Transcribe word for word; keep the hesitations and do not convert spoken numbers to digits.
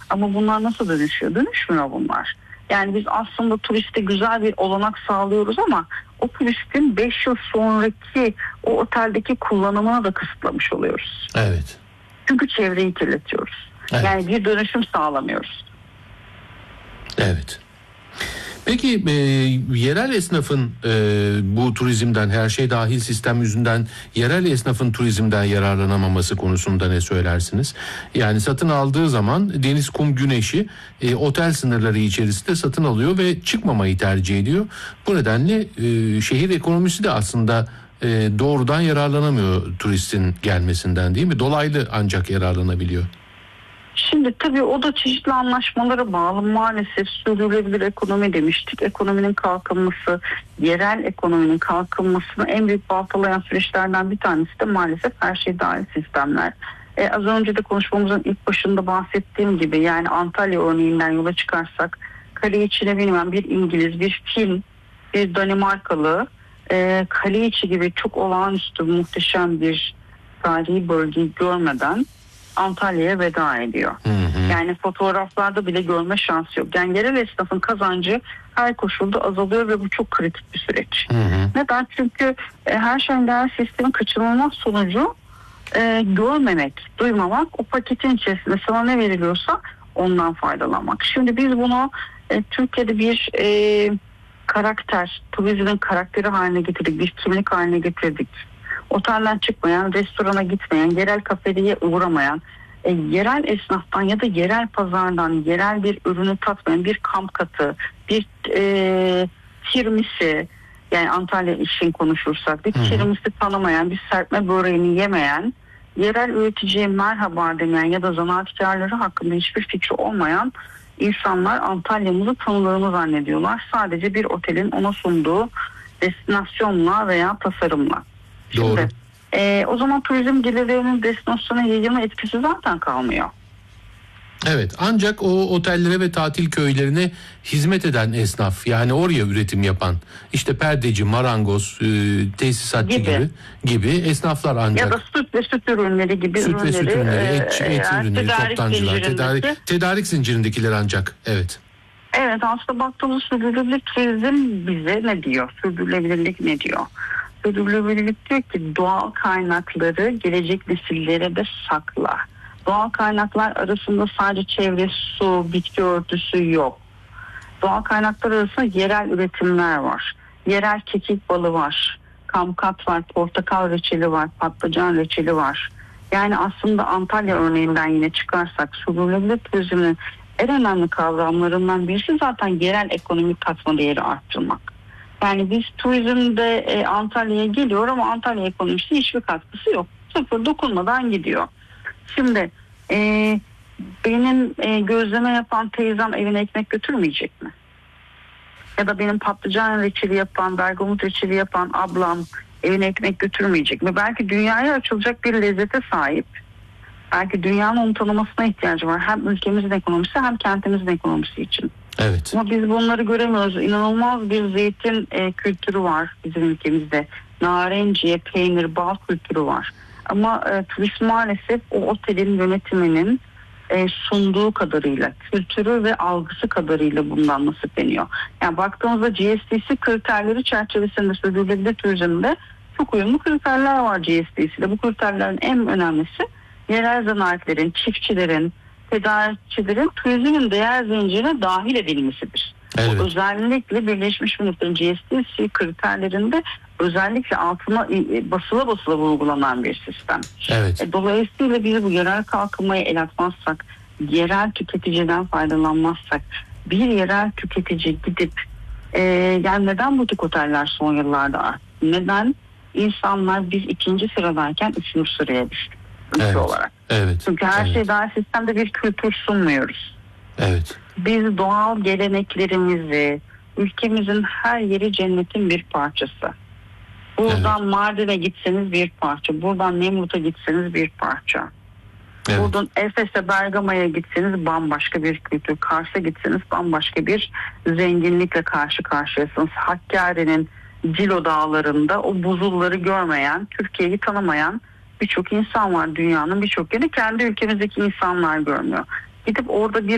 Ama bunlar nasıl dönüşüyor? Dönüşmüyor bunlar. Yani biz aslında turiste güzel bir olanak sağlıyoruz ama o turistin beş yıl sonraki o oteldeki kullanımını da kısıtlamış oluyoruz. Evet. Çünkü çevreyi kirletiyoruz. Evet. Yani bir dönüşüm sağlamıyoruz. Evet. Peki e, yerel esnafın e, bu turizmden, her şey dahil sistem yüzünden yerel esnafın turizmden yararlanamaması konusunda ne söylersiniz? Yani satın aldığı zaman deniz, kum, güneşi e, otel sınırları içerisinde satın alıyor ve çıkmamayı tercih ediyor. Bu nedenle e, şehir ekonomisi de aslında e, doğrudan yararlanamıyor turistin gelmesinden, değil mi? Dolaylı ancak yararlanabiliyor. Şimdi tabii o da çeşitli anlaşmalara bağlı. Maalesef sürdürülebilir ekonomi demiştik. Ekonominin kalkınması, yerel ekonominin kalkınmasını en büyük baltalayan süreçlerden bir tanesi de maalesef her şey dahil sistemler. Ee, az önce de konuşmamızın ilk başında bahsettiğim gibi, yani Antalya örneğinden yola çıkarsak, kale içine bilmem bir İngiliz, bir Fin, bir Danimarkalı e, kale içi gibi çok olağanüstü muhteşem bir tarihi bölgeyi görmeden Antalya'ya veda ediyor. Hı hı. Yani fotoğraflarda bile görme şansı yok. Yani yerel esnafın kazancı her koşulda azalıyor ve bu çok kritik bir süreç. Hı hı. Neden? Çünkü e, her şeyin değer sistemin kaçınılmaz sonucu e, görmemek, duymamak, o paketin içerisinde sana ne veriliyorsa ondan faydalanmak. Şimdi biz bunu e, Türkiye'de bir e, karakter, turizmin karakteri haline getirdik, bir kimlik haline getirdik. Otelden çıkmayan, restorana gitmeyen, yerel kafeye uğramayan, e, yerel esnaftan ya da yerel pazardan yerel bir ürünü tatmayan, bir kamp katı, bir e, tirmisi, yani Antalya için konuşursak bir tirmisi tanımayan, bir serpme böreğini yemeyen, yerel üreticiye merhaba demeyen ya da zanaatkarları hakkında hiçbir fikri olmayan insanlar Antalya'mızı tanıdığını zannediyorlar. Sadece bir otelin ona sunduğu destinasyonla veya tasarımla. Şimdi, Doğru. E, o zaman turizm gelirlerinin destinasyona yayılma etkisi zaten kalmıyor. Evet, ancak o otellere ve tatil köylerine hizmet eden esnaf, yani oraya üretim yapan, işte perdeci, marangoz, e, tesisatçı gibi. gibi gibi esnaflar ancak. Ya da süt ve süt ürünleri gibi süt ürünleri. Süt ve süt ürünleri, e, et, et e, ürünleri, toptancılar, tedarik, tedarik zincirindekiler ancak. Evet. Evet, aslında baktığımız sürdürülebilir turizm bize ne diyor? Sürdürülebilirlik ne diyor? Sürdürülebilirlik diyor ki doğal kaynakları gelecek nesillere de sakla. Doğal kaynaklar arasında sadece çevre, su, bitki örtüsü yok. Doğal kaynaklar arasında yerel üretimler var. Yerel kekik balı var. Kamkat var, portakal reçeli var, patlıcan reçeli var. Yani aslında Antalya örneğinden yine çıkarsak sürdürülebilir turizmin en önemli kavramlarından birisi zaten yerel ekonomik katma değeri arttırmak. Yani biz turizmde e, Antalya'ya geliyor ama Antalya ekonomisine hiçbir katkısı yok. Sıfır, dokunmadan gidiyor. Şimdi e, benim e, gözleme yapan teyzem evine ekmek götürmeyecek mi? Ya da benim patlıcan reçeli yapan, bergamot reçeli yapan ablam evine ekmek götürmeyecek mi? Belki dünyaya açılacak bir lezzete sahip. Belki dünyanın onu tanımasına ihtiyacı var. Hem ülkemizin ekonomisi hem kentimizin ekonomisi için. Evet. Ama biz bunları göremiyoruz. İnanılmaz bir zeytin e, kültürü var bizim ülkemizde. Narenciye, peynir, bal kültürü var. Ama e, turist maalesef o otelin yönetiminin e, sunduğu kadarıyla, kültürü ve algısı kadarıyla bundan nasipleniyor. Yani baktığımızda G S T C kriterleri çerçevesinde sürdürülebilir turizmde çok uyumlu kriterler var G S T C'de. Bu kriterlerin en önemlisi yerel zanaatlerin, çiftçilerin, tedarikçilerin turizmin değer zincirine dahil edilmesidir. Evet. Bu özellikle Birleşmiş Milletler'in G S T C kriterlerinde özellikle altına basıla basıla vurgulanan bir sistem. Evet. Dolayısıyla biz bu yerel kalkınmayı el atmazsak, yerel tüketiciden faydalanmazsak, bir yerel tüketici gidip e, yani neden butik oteller son yıllarda arttı? Neden insanlar biz ikinci sıradayken üçüncü sıraya düştük ülke evet. olarak? Evet. Çünkü her evet. şey daha sistemde bir kültür sunmuyoruz. Evet. Biz doğal geleneklerimizi, ülkemizin her yeri cennetin bir parçası. Buradan evet. Mardin'e gitseniz bir parça, buradan Nemrut'a gitseniz bir parça. Evet. Buradan Efes'e, Bergama'ya gitseniz bambaşka bir kültür, Kars'a gitseniz bambaşka bir zenginlikle karşı karşıyasınız. Hakkari'nin Cilo Dağları'nda o buzulları görmeyen, Türkiye'yi tanımayan birçok insan var dünyanın birçok yerinde. Kendi ülkemizdeki insanlar görmüyor. Gidip orada bir